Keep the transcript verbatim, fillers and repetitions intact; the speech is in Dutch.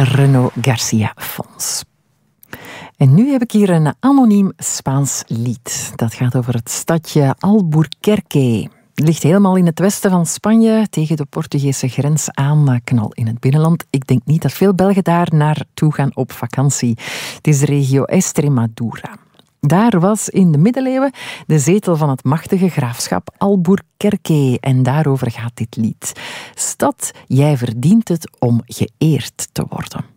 Renaud Garcia Fons. En nu heb ik hier een anoniem Spaans lied. Dat gaat over het stadje Alburquerque. Het ligt helemaal in het westen van Spanje, tegen de Portugese grens aan, knal in het binnenland. Ik denk niet dat veel Belgen daar naartoe gaan op vakantie. Het is de regio Extremadura. Daar was in de middeleeuwen de zetel van het machtige graafschap Alburquerque. En daarover gaat dit lied. Stad, jij verdient het om geëerd te worden.